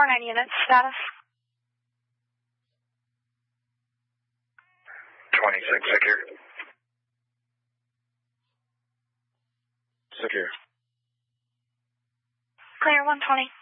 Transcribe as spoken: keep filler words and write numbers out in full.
four nine units, status. twenty-six secure. Secure. Clear one twenty.